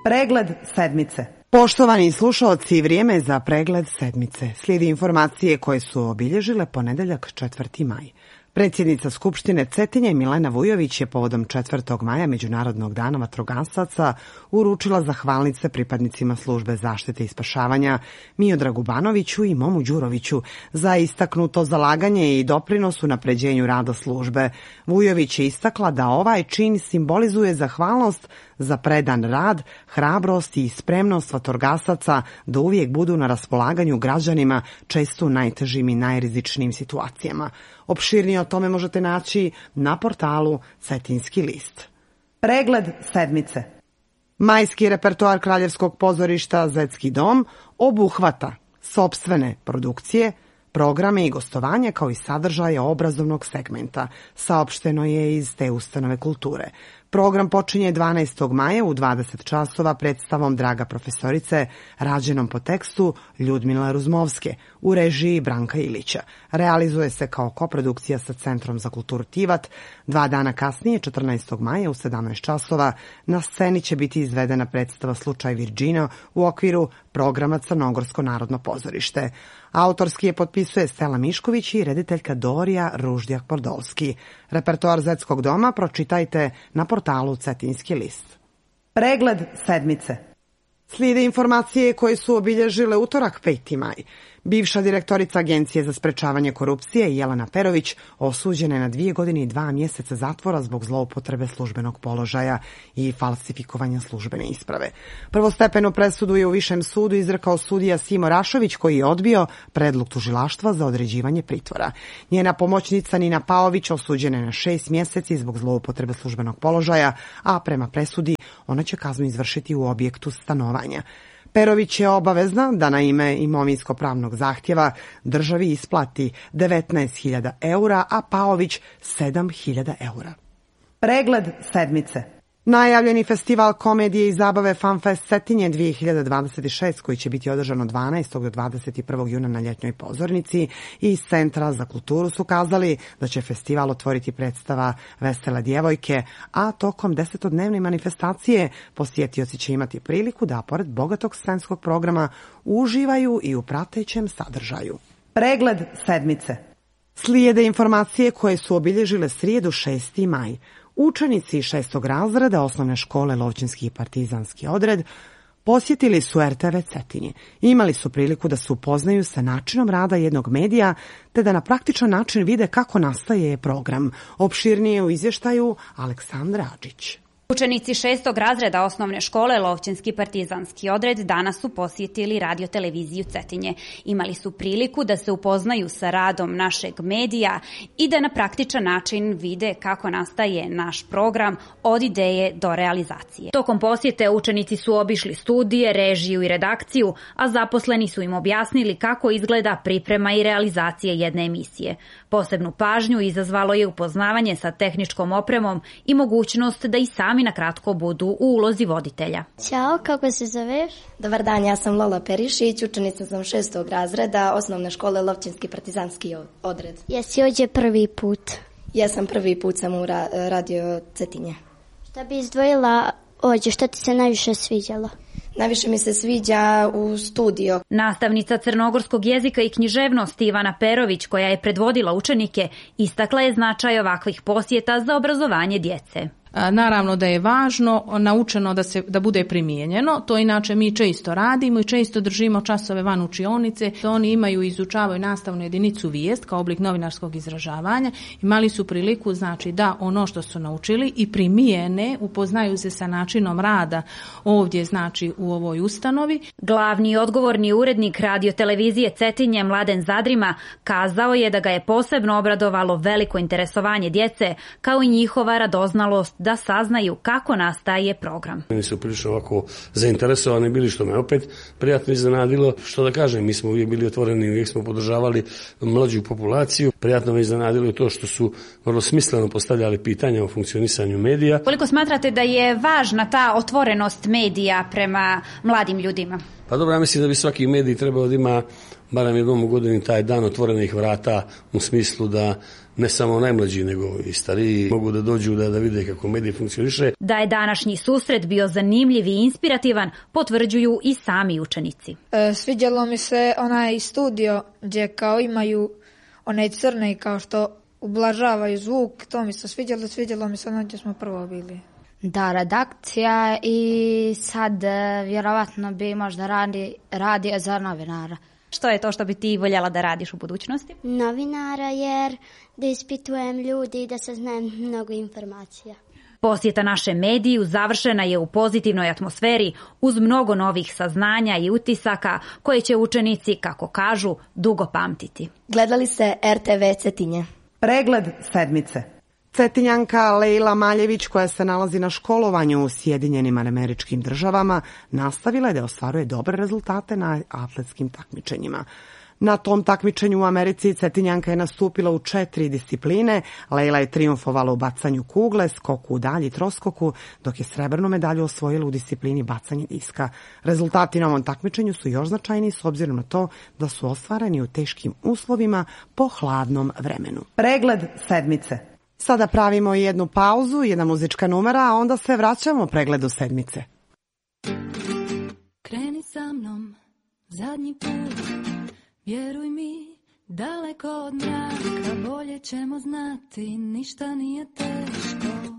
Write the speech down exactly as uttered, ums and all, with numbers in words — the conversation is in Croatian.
Pregled sedmice. Poštovani slušaoci, vrijeme je za pregled sedmice. Slijedi informacije koje su obilježile ponedeljak četvrti maj. Predsjednica Skupštine Cetinje Milena Vujović je povodom četvrtog maja Međunarodnog dana vatrogasaca uručila zahvalnice pripadnicima službe zaštite i spašavanja Miodragu Banoviću i Momu Đuroviću za istaknuto zalaganje i doprinos u napređenju rada službe. Vujović je istakla da ovaj čin simbolizuje zahvalnost za predan rad, hrabrost i spremnost vatrogasaca da uvijek budu na raspolaganju građanima, često u najtežim i najrizičnijim situacijama. Opširnije o tome možete naći na portalu Cetinski list. Pregled sedmice. Majski repertoar Kraljevskog pozorišta Zetski dom obuhvata sopstvene produkcije, programe i gostovanje kao i sadržaje obrazovnog segmenta, saopšteno je iz te ustanove kulture. Program počinje dvanaestog maja u dvadeset časova predstavom Draga profesorice rađenom po tekstu Ljudmila Ruzmovske u režiji Branka Ilića. Realizuje se kao koprodukcija sa Centrom za kulturu Tivat. Dva dana kasnije, četrnaestog maja u sedamnaest časova, na sceni će biti izvedena predstava Slučaj Virđina u okviru programa Crnogorsko narodno pozorište. Autorski je potpisuje Stela Mišković i rediteljka Dorija Ruždjak-Pordolski. Repertoar Zetskog doma pročitajte na portalu Cetinski list. Pregled sedmice. Slijede informacije koje su obilježile utorak peti maj. Bivša direktorica Agencije za sprečavanje korupcije Jelena Perović osuđena je na dvije godine i dva mjeseca zatvora zbog zloupotrebe službenog položaja i falsifikovanja službene isprave. Prvostepenu presudu je u Višem sudu izrekao sudija Simo Rašović, koji je odbio predlog tužilaštva za određivanje pritvora. Njena pomoćnica Nina Paović osuđena je na šest mjeseci zbog zloupotrebe službenog položaja, a prema presudi ona će kaznu izvršiti u objektu stanovanja. Perović je obavezna da na ime imovinsko-pravnog zahtjeva državi isplati devetnaest hiljada eura, a Paović sedam hiljada eura. Pregled sedmice. Najavljeni festival komedije i zabave FanFest Cetinje dvije hiljade dvadeset šest, koji će biti održan od dvanaestog do dvadeset prvog juna na ljetnoj pozornici, i iz Centra za kulturu su kazali da će festival otvoriti predstava Vesele djevojke, a tokom desetodnevne manifestacije posjetioci će imati priliku da, pored bogatog scenskog programa, uživaju i u pratećem sadržaju. Pregled sedmice. Slijede informacije koje su obilježile srijedu šesti maj. Učenici šestog razreda osnovne škole Lovćinski i partizanski odred posjetili su er te ve Cetinje. Imali su priliku da se upoznaju sa načinom rada jednog medija, te da na praktičan način vide kako nastaje program. Opširnije u izvještaju Aleksandra Adžić. Učenici šestog razreda osnovne škole Lovćinski partizanski odred danas su posjetili radio-televiziju Cetinje. Imali su priliku da se upoznaju sa radom našeg medija i da na praktičan način vide kako nastaje naš program od ideje do realizacije. Tokom posjete učenici su obišli studije, režiju i redakciju, a zaposleni su im objasnili kako izgleda priprema i realizacija jedne emisije. Posebnu pažnju izazvalo je upoznavanje sa tehničkom opremom i mogućnost da i sami na kratko budu u ulozi voditelja. Ćao, kako se zoveš? Dobar dan, ja sam Lola Perišić, učenica sam šestog razreda osnovne škole Lovćinski partizanski odred. Jesi ovdje prvi put? Ja sam prvi put sam u ra- radio Cetinje. Šta bi izdvojila ovdje, što ti se najviše sviđalo? Najviše mi se sviđa u studio. Nastavnica crnogorskog jezika i književnosti Ivana Perović, koja je predvodila učenike, istakla je značaj ovakvih posjeta za obrazovanje djece. Naravno da je važno naučeno da se da bude primijenjeno, to inače mi često radimo i često držimo časove van učionice. Oni imaju i izučavaju nastavnu jedinicu vijest kao oblik novinarskog izražavanja. Imali su priliku znači da ono što su naučili i primijene, upoznaju se sa načinom rada ovdje znači u ovoj ustanovi. Glavni i odgovorni urednik radio-televizije Cetinje Mladen Zadrima kazao je da ga je posebno obradovalo veliko interesovanje djece kao i njihova radoznalost da saznaju kako nastaje program. Oni su prilično ovako zainteresovani bili, što me opet prijatno iznenadilo. Što da kažem, mi smo uvijek bili otvoreni, uvijek smo podržavali mlađu populaciju. Prijatno me iznenadilo to što su vrlo smisleno postavljali pitanja o funkcionisanju medija. Koliko smatrate da je važna ta otvorenost medija prema mladim ljudima? Pa dobro, ja mislim da bi svaki medij trebao da ima barem jednom u godini taj dan otvorenih vrata, u smislu da ne samo najmlađi, nego i stariji mogu da dođu da, da vide kako medij funkcioniše. Da je današnji susret bio zanimljiv i inspirativan, potvrđuju i sami učenici. E, sviđalo mi se onaj studio gdje kao imaju one crne kao što ublažavaju zvuk, to mi se sviđalo, sviđalo mi se ono gdje smo prvo bili. Da, redakcija i sad vjerovatno bi možda radi, radio za novinara. Što je to što bi ti voljela da radiš u budućnosti? Novinara, jer da ispitujem ljudi i da se znam mnogo informacija. Posjeta našem mediju završena je u pozitivnoj atmosferi uz mnogo novih saznanja i utisaka koje će učenici, kako kažu, dugo pamtiti. Gledali ste er te ve Cetinje. Pregled sedmice. Cetinjanka Lejla Maljević, koja se nalazi na školovanju u Sjedinjenim Američkim Državama, nastavila je da ostvaruje dobre rezultate na atletskim takmičenjima. Na tom takmičenju u Americi Cetinjanka je nastupila u četiri discipline. Lejla je trijumfovala u bacanju kugle, skoku u dalji, troskoku, dok je srebrnu medalju osvojila u disciplini bacanje diska. Rezultati na ovom takmičenju su još značajniji s obzirom na to da su ostvareni u teškim uslovima po hladnom vremenu. Pregled sedmice. Sada pravimo jednu pauzu, jedna muzička numera, a onda se vraćamo pregledu sedmice. Kreni sa mnom, zadnji put, vjeruj mi, daleko od mraka, bolje ćemo znati, ništa nije teško.